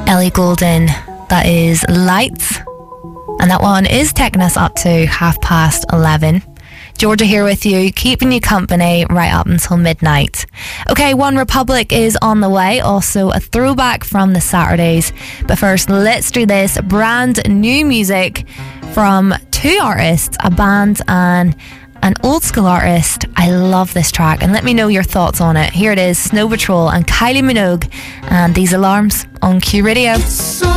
Ellie Goulding, that is Lights. And that one is taking us up to 11:30. Georgia here with you, keeping you company right up until midnight. Okay, One Republic is on the way, also a throwback from the Saturdays. But first, let's do this brand new music from two artists, a band and an old school artist. I love this track, and let me know your thoughts on it. Here it is, Snow Patrol and Kylie Minogue, and These Alarms on Q Radio.